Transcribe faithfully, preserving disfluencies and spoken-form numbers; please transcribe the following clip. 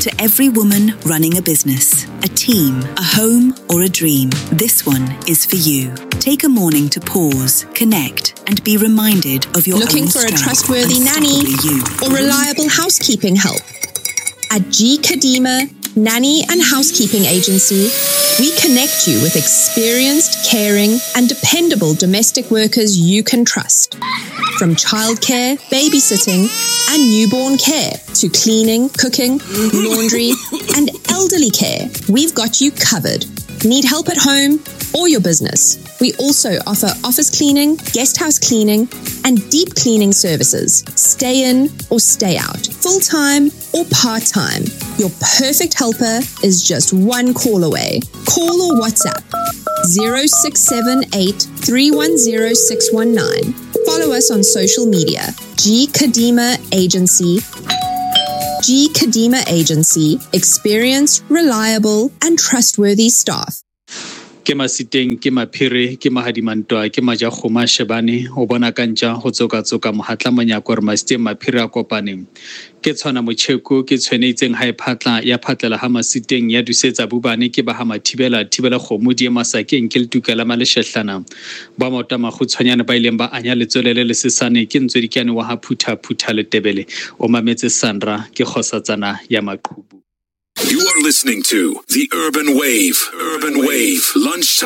To every woman running a business, a team, a home, or a dream, this one is for you. Take a morning to pause, connect, and be reminded of your Looking own for a strength. trustworthy nanny You. or reliable housekeeping help? At G. Kadima Nanny and Housekeeping Agency, we connect you with experienced, caring, and dependable domestic workers you can trust. From childcare, babysitting, and newborn care to cleaning, cooking, laundry, and elderly care, we've got you covered. Need help at home or your business? We also offer office cleaning, guest house cleaning, and deep cleaning services. Stay in or stay out, full-time or part-time. Your perfect helper is just one call away. Call or WhatsApp zero six seven eight, three one zero, six one nine. Follow us on social media. G. Kadima Agency. G. Kadima Agency. Experienced, reliable, and trustworthy staff. Ke masiteng ke maphiri ke mahadimantwa ke majakgoma shebane o bona kantja go tsoka tsoka mohatla manyako re masiteng maphiri a kopaneng ke tshwana motšheko ke tshwenetseng ha iphatla ya phatlela ha masiteng ya dusetsa bubane ke ba ha mathibela thibela kgomo di masakeng ke le tukela maleshehlana ba mota magutshwanyane ba ileng ba anya letsolele le sesane ke ntswedikane wa ha phutha phutha le tebele o mametse Sandra ke khosatsana ya maqhubu. You are listening to The Urban Wave. Urban Wave. Lunchtime.